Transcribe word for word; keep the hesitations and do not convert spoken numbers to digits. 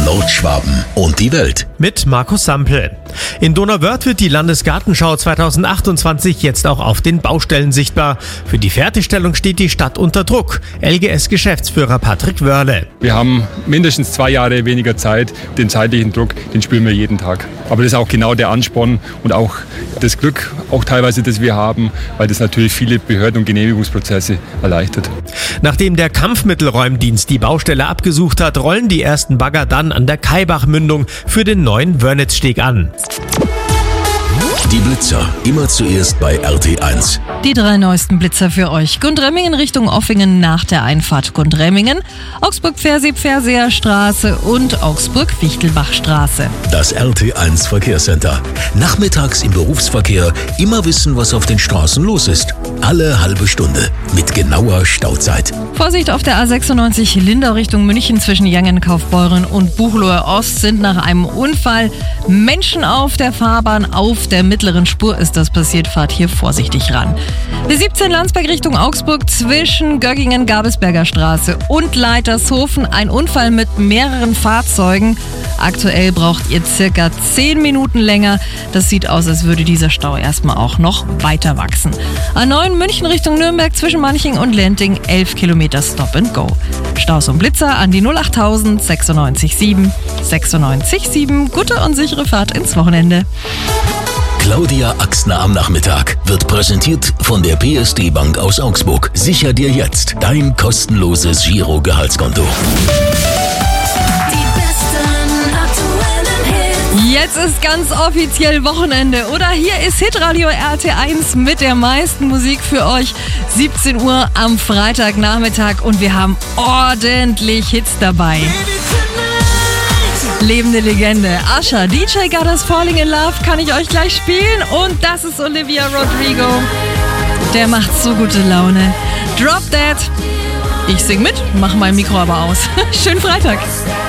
Nordschwaben und die Welt. Mit Markus Sampel. In Donauwörth wird die Landesgartenschau zweitausendachtundzwanzig jetzt auch auf den Baustellen sichtbar. Für die Fertigstellung steht die Stadt unter Druck. L G S-Geschäftsführer Patrick Wörle. Wir haben mindestens zwei Jahre weniger Zeit. Den zeitlichen Druck, den spüren wir jeden Tag. Aber das ist auch genau der Ansporn und auch das Glück, auch teilweise, das wir haben, weil das natürlich viele Behörden- und Genehmigungsprozesse erleichtert. Nachdem der Kampfmittelräumdienst die Baustelle abgesucht hat, rollen die ersten Bagger dann an der Kaibach-Mündung für den neuen Wörnitzsteg an. Die Blitzer, immer zuerst bei R T eins. Die drei neuesten Blitzer für euch. Gundremmingen Richtung Offingen nach der Einfahrt Gundremmingen, Augsburg-Pfersee-Pferseer Straße und Augsburg-Wichtelbach-Straße. Das R T eins Verkehrscenter. Nachmittags im Berufsverkehr immer wissen, was auf den Straßen los ist. Alle halbe Stunde mit genauer Stauzeit. Vorsicht auf der A sechsundneunzig Lindau Richtung München zwischen Jangenkaufbeuren und Buchloe Ost sind nach einem Unfall Menschen auf der Fahrbahn. Auf der mittleren Spur ist das passiert. Fahrt hier vorsichtig ran. B siebzehn Landsberg Richtung Augsburg zwischen Göggingen-Gabelsberger Straße und Leitershofen. Ein Unfall mit mehreren Fahrzeugen. Aktuell braucht ihr circa zehn Minuten länger. Das sieht aus, als würde dieser Stau erstmal auch noch weiter wachsen. A neun München Richtung Nürnberg zwischen Manching und Lenting elf Kilometer Stop and Go. Staus und Blitzer an die null achttausend sechsundneunzig sieben sechsundneunzig sieben. Gute und sichere Fahrt ins Wochenende. Claudia Axner am Nachmittag wird präsentiert von der P S D Bank aus Augsburg. Sicher dir jetzt dein kostenloses Giro-Gehaltskonto. Jetzt ist ganz offiziell Wochenende, oder? Hier ist Hitradio R T eins mit der meisten Musik für euch. siebzehn Uhr am Freitagnachmittag und wir haben ordentlich Hits dabei. Lebende Legende. Usher, D J Got Us Falling in Love kann ich euch gleich spielen. Und das ist Olivia Rodrigo. Der macht so gute Laune. Drop That. Ich sing mit, mach mein Mikro aber aus. Schönen Freitag.